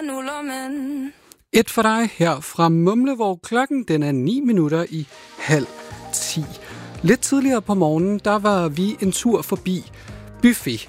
Et for dig her fra Mumle, hvor klokken den er 9:09. Lidt tidligere på morgenen, der var vi en tur forbi Buffet.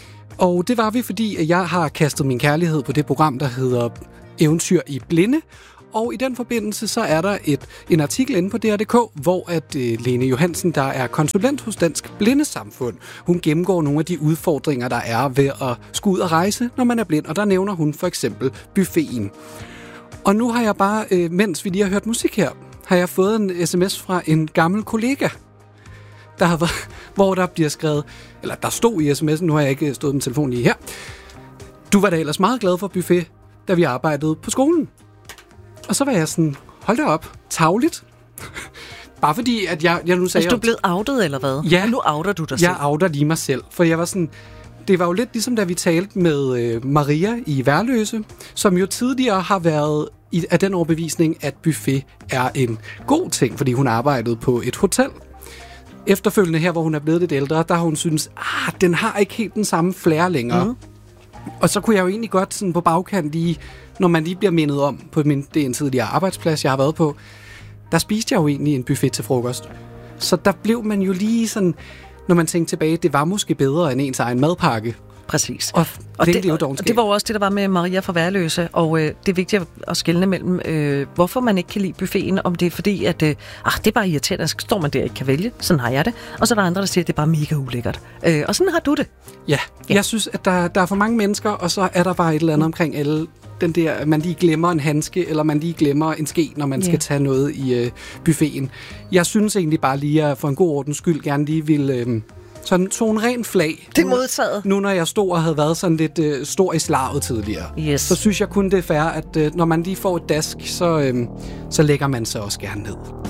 Og det var vi, fordi jeg har kastet min kærlighed på det program, der hedder Eventyr i Blinde. Og i den forbindelse, så er der en artikel inde på DR.dk, hvor at Lene Johansen, der er konsulent hos Dansk Blindesamfund, hun gennemgår nogle af de udfordringer, der er ved at skulle ud og rejse, når man er blind. Og der nævner hun for eksempel buffeten. Og nu har jeg bare, mens vi lige har hørt musik her, har jeg fået en sms fra en gammel kollega, der har været, hvor der bliver skrevet, eller der stod i sms'en, nu har jeg ikke stået med telefonen lige her. Du var da ellers meget glad for buffet, da vi arbejdede på skolen. Og så var jeg sådan, hold da op, tarveligt. Bare fordi, at jeg nu sagde... Altså, du er blevet outet, eller hvad? Ja. Og nu outer du dig selv. Jeg outer lige mig selv, for jeg var sådan... Det var jo lidt ligesom, da vi talte med Maria i Værløse, som jo tidligere har været af den overbevisning, at buffet er en god ting, fordi hun arbejdede på et hotel. Efterfølgende her, hvor hun er blevet lidt ældre, der har hun synes, den har ikke helt den samme flair længere. Mm. Og så kunne jeg jo egentlig godt sådan på bagkant lige, når man lige bliver mindet om på det er en tidligere arbejdsplads, jeg har været på, der spiste jeg jo egentlig en buffet til frokost. Så der blev man jo lige sådan, når man tænkte tilbage, det var måske bedre end ens egen madpakke. Præcis. Og det var jo også det, der var med Maria fra Værløse, og det er vigtigt at skelne mellem, hvorfor man ikke kan lide buffeten, om det er fordi, at det er bare irriterende, så står man der og ikke kan vælge. Sådan har jeg det. Og så er der andre, der siger, at det er bare mega ulækkert. Og sådan har du det. Ja, jeg synes, at der er for mange mennesker, og så er der bare et eller andet omkring alle. Den der, at man lige glemmer en handske, eller man lige glemmer en ske, når man skal tage noget i buffeten. Jeg synes egentlig bare lige, at for en god ordens skyld gerne lige vil... sådan en ren flag. Det er modtaget. Nu når jeg stod og havde været sådan lidt stor i slaget tidligere, så synes jeg kun det er fair, at når man lige får et dask, så lægger man sig også gerne ned.